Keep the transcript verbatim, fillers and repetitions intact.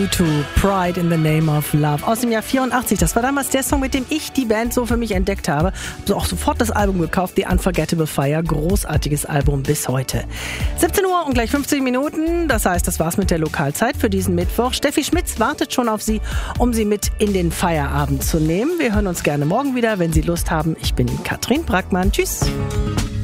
To Pride in the Name of Love aus dem Jahr vierundachtzig. Das war damals der Song, mit dem ich die Band so für mich entdeckt habe. So auch sofort das Album gekauft, The Unforgettable Fire. Großartiges Album bis heute. siebzehn Uhr und gleich fünfzig Minuten. Das heißt, das war's mit der Lokalzeit für diesen Mittwoch. Steffi Schmitz wartet schon auf Sie, um Sie mit in den Feierabend zu nehmen. Wir hören uns gerne morgen wieder, wenn Sie Lust haben. Ich bin Katrin Brackmann. Tschüss.